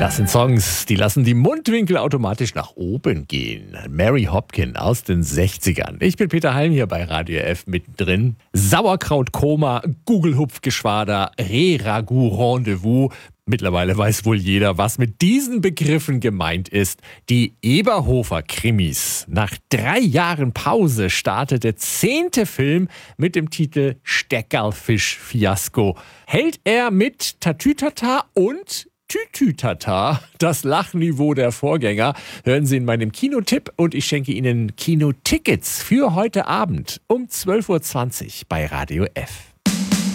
Das sind Songs, die lassen die Mundwinkel automatisch nach oben gehen. Mary Hopkin aus den 60ern. Ich bin Peter Halm hier bei Radio F mittendrin. Sauerkrautkoma, Gugelhupfgeschwader, Reh-Ragout-Rendezvous. Mittlerweile weiß wohl jeder, was mit diesen Begriffen gemeint ist. Die Eberhofer-Krimis. Nach 3 Jahren Pause startet der 10. Film mit dem Titel Steckerlfisch-Fiasko. Hält er mit Tatütata und Tütütata das Lachniveau der Vorgänger? Hören Sie in meinem Kinotipp und ich schenke Ihnen Kinotickets für heute Abend um 12.20 Uhr bei Radio F.